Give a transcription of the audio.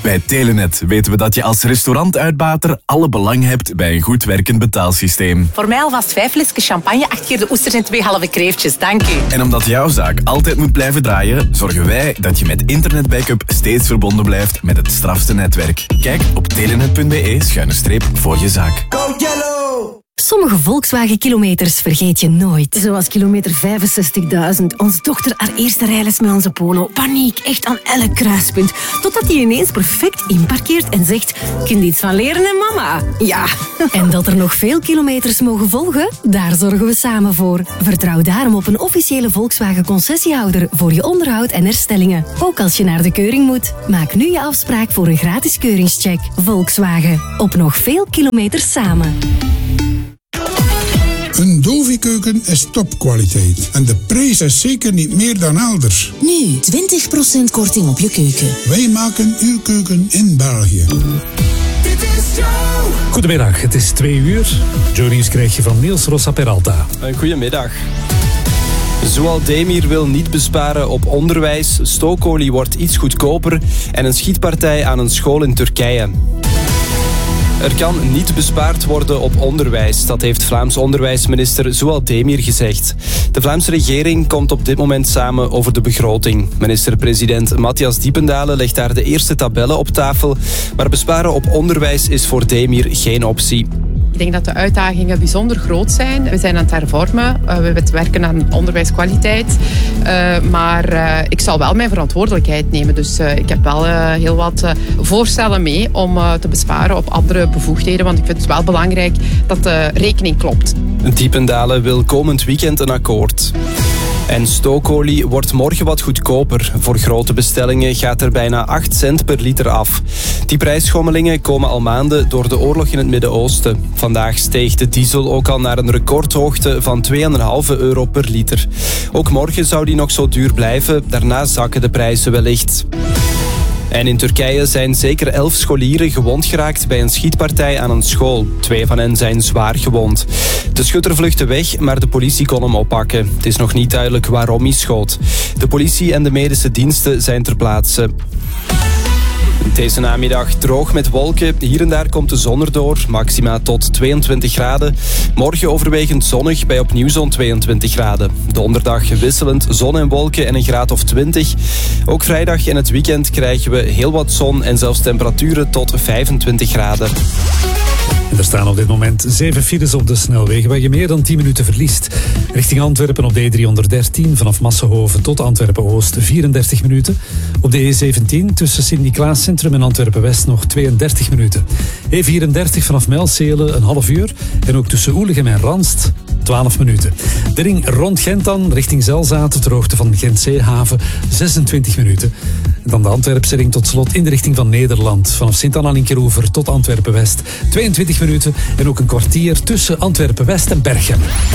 Bij Telenet weten we dat je als restaurantuitbater alle belang hebt bij een goed werkend betaalsysteem. Voor mij alvast 5 flesjes champagne, 8 keer de oesters en 2 halve kreeftjes. Dank u. En omdat jouw zaak altijd moet blijven draaien, zorgen wij dat je met internetbackup steeds verbonden blijft met het strafste netwerk. Kijk op telenet.be/voor je zaak. Go Yellow! Sommige Volkswagen-kilometers vergeet je nooit. Zoals kilometer 65.000. Onze dochter haar eerste rijles met onze Polo. Paniek, echt aan elk kruispunt. Totdat hij ineens perfect inparkeert en zegt... Kind iets van leren en mama. Ja. En dat er nog veel kilometers mogen volgen? Daar zorgen we samen voor. Vertrouw daarom op een officiële Volkswagen-concessiehouder voor je onderhoud en herstellingen. Ook als je naar de keuring moet. Maak nu je afspraak voor een gratis keuringscheck. Volkswagen. Op nog veel kilometers samen. Een Dovi-keuken is topkwaliteit. En de prijs is zeker niet meer dan elders. Nu 20% korting op je keuken. Wij maken uw keuken in België. Goedemiddag, het is 2 uur. Joe-nieuws krijg je van Niels Rossa Peralta. Goedemiddag. Zoaldemir wil niet besparen op onderwijs, stookolie wordt iets goedkoper en een schietpartij aan een school in Turkije. Er kan niet bespaard worden op onderwijs, dat heeft Vlaams onderwijsminister Zoaldemir gezegd. De Vlaamse regering komt op dit moment samen over de begroting. Minister-president Matthias Diependalen legt daar de eerste tabellen op tafel, maar besparen op onderwijs is voor Demir geen optie. Ik denk dat de uitdagingen bijzonder groot zijn. We zijn aan het hervormen. We werken aan onderwijskwaliteit. Maar ik zal wel mijn verantwoordelijkheid nemen. Dus ik heb wel heel wat voorstellen mee om te besparen op andere bevoegdheden. Want ik vind het wel belangrijk dat de rekening klopt. Diependalen wil komend weekend een akkoord. En stookolie wordt morgen wat goedkoper. Voor grote bestellingen gaat er bijna 8 cent per liter af. Die prijsschommelingen komen al maanden door de oorlog in het Midden-Oosten. Vandaag steeg de diesel ook al naar een recordhoogte van €2,5 per liter. Ook morgen zou die nog zo duur blijven. Daarna zakken de prijzen wellicht. En in Turkije zijn zeker 11 scholieren gewond geraakt bij een schietpartij aan een school. 2 van hen zijn zwaar gewond. De schutter vluchtte weg, maar de politie kon hem oppakken. Het is nog niet duidelijk waarom hij schoot. De politie en de medische diensten zijn ter plaatse. Deze namiddag droog met wolken. Hier en daar komt de zon erdoor. Maxima tot 22 graden. Morgen overwegend zonnig bij opnieuw zo'n 22 graden. Donderdag wisselend zon en wolken en een graad of 20. Ook vrijdag en het weekend krijgen we heel wat zon en zelfs temperaturen tot 25 graden. Er staan op dit moment 7 files op de snelwegen waar je meer dan 10 minuten verliest. Richting Antwerpen op de E313 vanaf Massenhoven tot Antwerpen-Oost 34 minuten. Op de E17 tussen Sint-Niklaas-centrum en Antwerpen-West nog 32 minuten. E34 vanaf Mijlselen een half uur. En ook tussen Oelegem en Ranst 12 minuten. De ring rond Gent dan richting Zelzaten ter hoogte van Gent-Zeehaven 26 minuten. En dan de Antwerpse ring tot slot in de richting van Nederland. Vanaf Sint-Anna-Linkeroever tot Antwerpen-West 22 minuten. En ook een kwartier tussen Antwerpen-West en Berchem.